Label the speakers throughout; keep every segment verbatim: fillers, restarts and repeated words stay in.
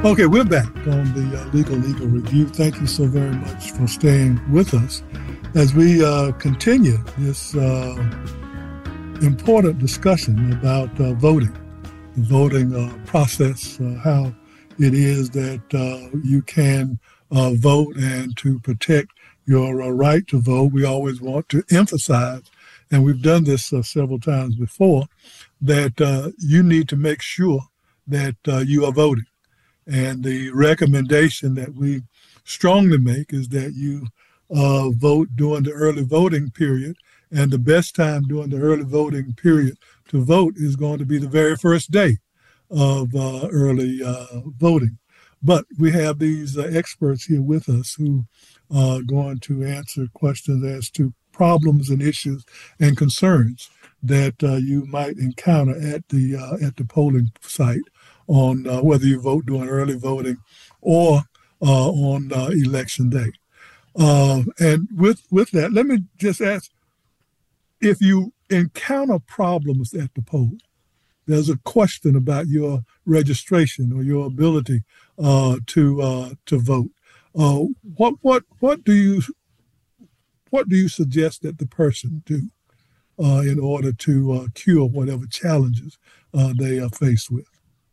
Speaker 1: Okay, we're back on the uh, Legal Legal Review. Thank you so very much for staying with us as we uh, continue this uh, important discussion about uh, voting, the voting uh, process, uh, how it is that uh, you can uh, vote, and to protect your uh, right to vote. We always want to emphasize, and we've done this uh, several times before, that uh, you need to make sure that uh, you are voting. And the recommendation that we strongly make is that you uh, vote during the early voting period. And the best time during the early voting period to vote is going to be the very first day of uh, early uh, voting. But we have these uh, experts here with us who are going to answer questions as to problems and issues and concerns that uh, you might encounter at the uh, at the polling site on uh, whether you vote during early voting or uh, on uh, election day. Uh, and with, with that, let me just ask, if you encounter problems at the poll, there's a question about your registration or your ability uh, to uh, to vote. Uh, what what what do you what do you suggest that the person do uh, in order to uh, cure whatever challenges uh, they are faced with?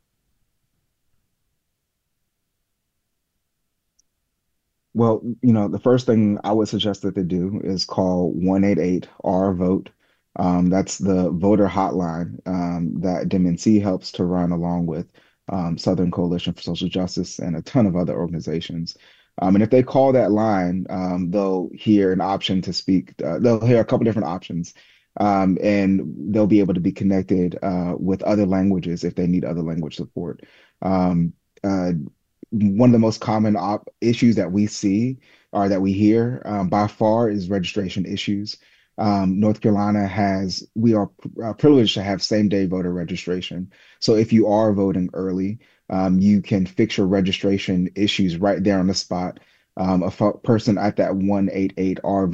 Speaker 2: Well, you know, the first thing I would suggest that they do is call one eight eight R vote. Um, that's the voter hotline um, that D M N C helps to run along with um, Southern Coalition for Social Justice and a ton of other organizations. Um, and if they call that line, um, they'll hear an option to speak. Uh, they'll hear a couple different options, um, and they'll be able to be connected uh, with other languages if they need other language support. Um, uh, One of the most common op issues that we see or that we hear um, by far is registration issues. Um, North Carolina has, we are uh, privileged to have same day voter registration. So if you are voting early, um, you can fix your registration issues right there on the spot. Um, a person at that one eight eight R